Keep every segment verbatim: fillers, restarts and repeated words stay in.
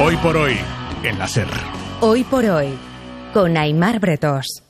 Hoy por hoy, en la SER. Hoy por hoy, con Aimar Bretós.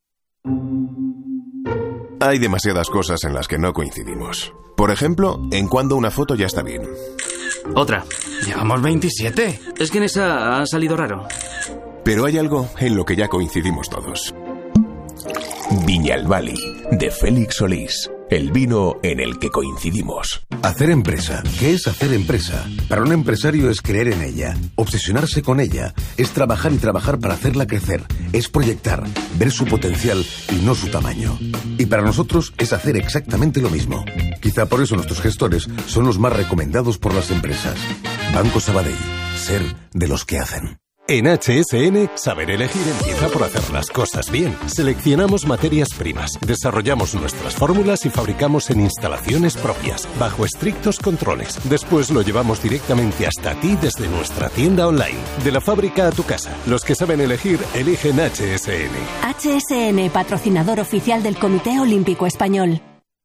Hay demasiadas cosas en las que no coincidimos. Por ejemplo, en cuando una foto ya está bien. Otra. Llevamos veintisiete. Es que en esa ha salido raro. Pero hay algo en lo que ya coincidimos todos. Viñalbali, de Félix Solís. El vino en el que coincidimos. Hacer empresa. ¿Qué es hacer empresa? Para un empresario es creer en ella, obsesionarse con ella, es trabajar y trabajar para hacerla crecer, es proyectar, ver su potencial y no su tamaño. Y para nosotros es hacer exactamente lo mismo. Quizá por eso nuestros gestores son los más recomendados por las empresas. Banco Sabadell. Ser de los que hacen. En H S N, saber elegir empieza por hacer las cosas bien. Seleccionamos materias primas, desarrollamos nuestras fórmulas y fabricamos en instalaciones propias, bajo estrictos controles. Después lo llevamos directamente hasta ti desde nuestra tienda online. De la fábrica a tu casa. Los que saben elegir, eligen H S N. H S N, patrocinador oficial del Comité Olímpico Español.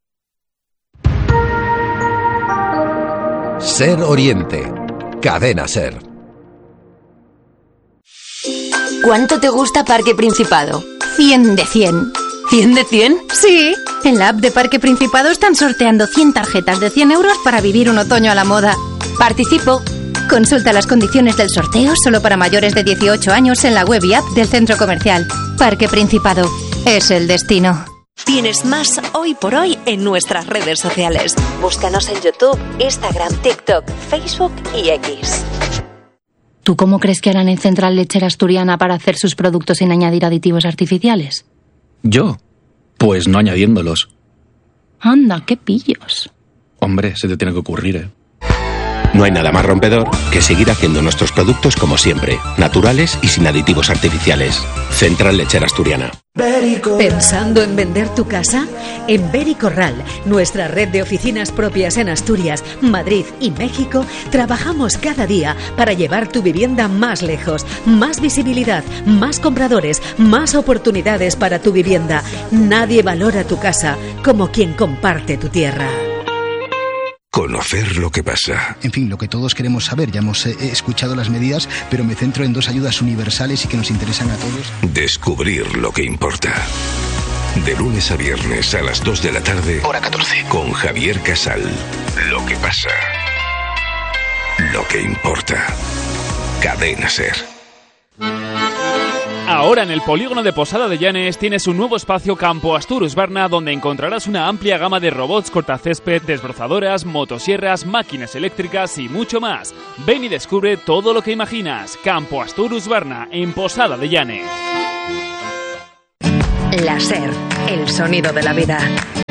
Ser Oriente. Cadena Ser. ¿Cuánto te gusta Parque Principado? cien de cien. ¿cien de cien? Sí. En la app de Parque Principado están sorteando cien tarjetas de cien euros para vivir un otoño a la moda. Participo. Consulta las condiciones del sorteo solo para mayores de dieciocho años en la web y app del centro comercial. Parque Principado. Es el destino. Tienes más Hoy por Hoy en nuestras redes sociales. Búscanos en YouTube, Instagram, TikTok, Facebook y X. ¿Tú cómo crees que harán en Central Lechera Asturiana para hacer sus productos sin añadir aditivos artificiales? ¿Yo? Pues no añadiéndolos. Anda, qué pillos. Hombre, se te tiene que ocurrir, ¿eh? No hay nada más rompedor que seguir haciendo nuestros productos como siempre, naturales y sin aditivos artificiales. Central Lechera Asturiana. ¿Pensando en vender tu casa? En Bericorral, nuestra red de oficinas propias en Asturias, Madrid y México, trabajamos cada día para llevar tu vivienda más lejos, más visibilidad, más compradores, más oportunidades para tu vivienda. Nadie valora tu casa como quien comparte tu tierra. Conocer lo que pasa. En fin, lo que todos queremos saber. Ya hemos eh, escuchado las medidas, pero me centro en dos ayudas universales y que nos interesan a todos. Descubrir lo que importa. De lunes a viernes a las dos de la tarde, hora catorce, con Javier Casal. Lo que pasa. Lo que importa. Cadena Ser. Ahora en el polígono de Posada de Llanes tienes un nuevo espacio Campo Astur Husqvarna donde encontrarás una amplia gama de robots cortacésped, desbrozadoras, motosierras, máquinas eléctricas y mucho más. Ven y descubre todo lo que imaginas. Campo Astur Husqvarna en Posada de Llanes. La SER, el sonido de la vida.